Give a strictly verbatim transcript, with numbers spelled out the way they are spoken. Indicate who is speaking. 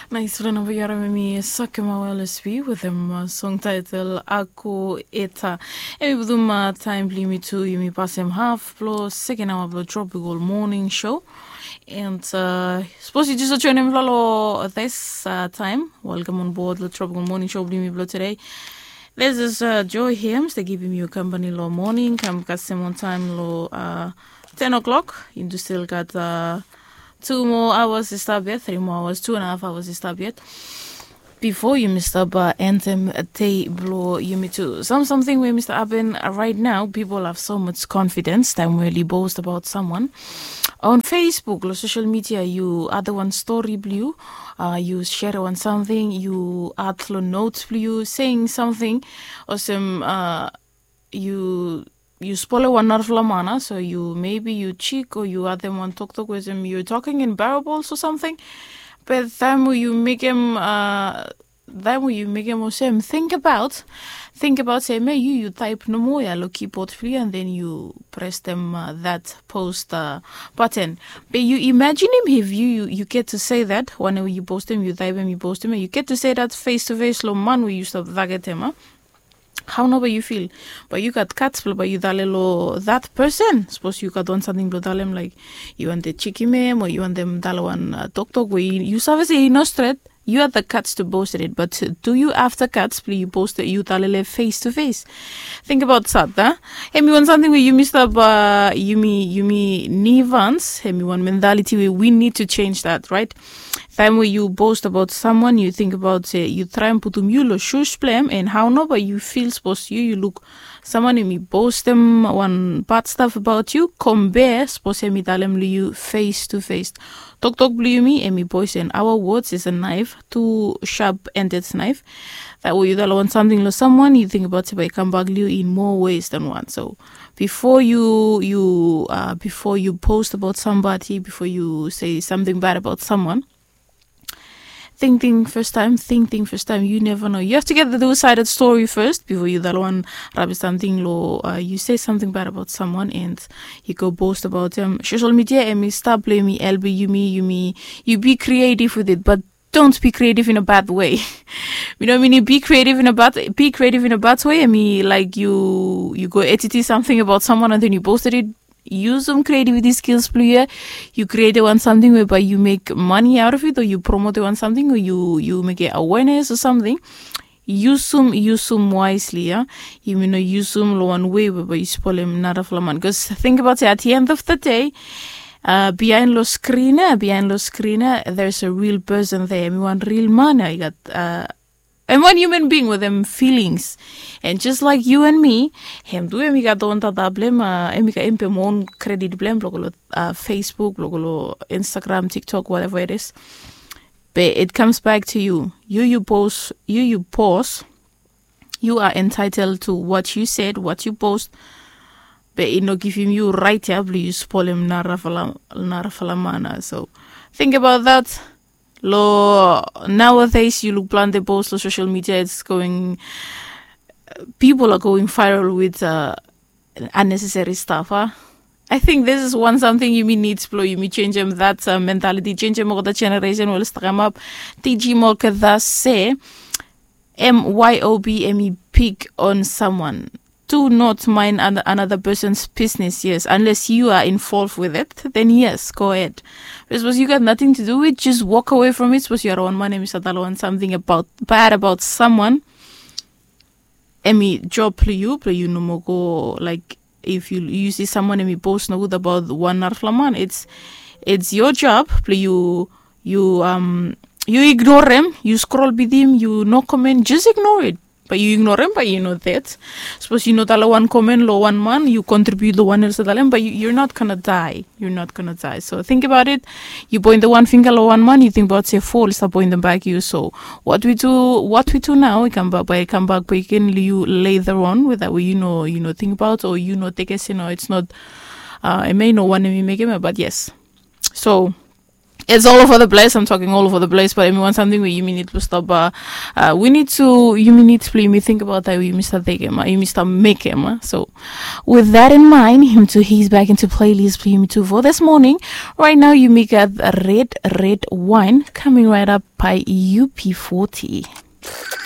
Speaker 1: Nice run over yara me Sakema L S V with them uh, song title Ako Eta. Emi buduma time limit to yumi pasem half plus second hour of the tropical morning show. And uh suppose you just join him this uh, time. Welcome on board the tropical morning show blimi blow today. This is uh, Joy Hams. They giving you company law morning. Come custom on time law uh ten o'clock. You do still got uh Two more hours to stop yet, three more hours, two and a half hours to stop yet. Before you, Mister Ba, anthem they blow you me too. Some something where Mister Aben right now, people have so much confidence that really boast about someone. On Facebook or social media, you other one story blue, uh, you share on something, you add notes blue, saying something, or some uh you you spoil one mana, so you maybe you cheek or you add them one talk talk with him, you're talking in parables or something, but then will you make him uh then will you make him or say think about think about say may you you type no more yeah look keyboard free and then you press them uh, that post uh, button. But you imagine him if you, you you get to say that whenever you post him, you type him, you post him, and you get to say that face to face lo man we used to that him huh? How no you feel? But you got cats but you dalelo that person. Suppose you got done something but dalem like you want the cheeky meme or you want them dalawan uh, talk talk where you say no straight. You are the cats to boast it, but do you after cats please you post it you dalele face to face? Think about that, huh? Hey, me want something where you missed up uh you me you me nivans, hey me one mentality where we need to change that, right? Time where you boast about someone, you think about say you try and put them you lo shush blame and how no but you feel supposed you you look someone in me boast them one bad stuff about you, come bear suppose me dalem you face to face. Talk talk blue me and me boys and our words is a knife, two sharp ended knife. That way you don't want something to someone, you think about it but it can bug you in more ways than one. So before you you uh before you post about somebody, before you say something bad about someone, Think, think first time, think, think first time. You never know. You have to get the two-sided story first before you that one rub something low. Uh, you say something bad about someone and you go boast about them. Social media and me stop blaming L B, you me, you me. You be creative with it, but don't be creative in a bad way. You know what I mean? Be creative in a bad, be creative in a bad way. I mean, like you, you go edit something about someone and then you posted it. Use some creativity skills, player. You create one something whereby you make money out of it, or you promote one something, or you you make it awareness or something. Use some use some wisely, yeah. You know, use some one way whereby you spoil them not of man. Because think about it, at the end of the day, uh, behind the screen, behind the screen, there's a real person there. I mean, one real man. I got uh. And one human being with them feelings. And just like you and me, him do emi ga don ta blame uh emi ga impe mon credit blame logo uh Facebook, logo Instagram, TikTok, whatever it is. But it comes back to you. You you post you you post. You are entitled to what you said, what you post. But it not giving you right here, you spoil him narafalamana. So think about that. Lo nowadays you look plan the post on social media, it's going people are going viral with uh, unnecessary stuff, huh? I think this is one something you mean needs blow you me change them that uh, mentality, change them over the generation will come up. T G Moka thus say M Y O B M E pick on someone. Do not mind another person's business, yes. Unless you are involved with it, then yes, go ahead. But suppose you got nothing to do with, just walk away from it. Suppose you're on my name is Adalo something about bad about someone. Emi job play you, play you no more go like if you you see someone emi post no good about one narflaman, it's it's your job, play you you um you ignore them, you scroll with him, you no comment, just ignore it. But you ignore him, but you know that. Suppose you know that one comment, low one man, you contribute the one else to them, but you, you're not gonna die. You're not gonna die. So think about it. You point the one finger, low one man, you think about say four, start point them back you. So what we do, what we do now, we come back, by come back, but you can you later on with that way you know, you know, think about or you know, take us, you know, it's not. Uh, I may know one of me make him, but yes. So. It's all over the place. I'm talking all over the place, but everyone something where you need to stop. Uh, uh, we need to, you need to play me think about that. We must take him, you must make him. So, with that in mind, him too, he's back into playlist play me too for this morning. Right now, you make a red, red wine coming right up by U P forty.